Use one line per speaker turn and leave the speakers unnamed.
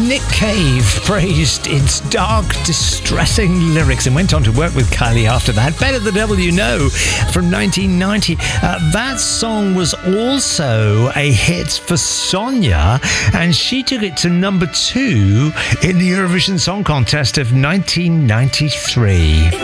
Nick Cave praised its dark, distressing lyrics and went on to work with Kylie after that. Better the Devil You Know from 1990. That song was also a hit for Sonia, and she took it to number 2 in the Eurovision Song Contest of 1993.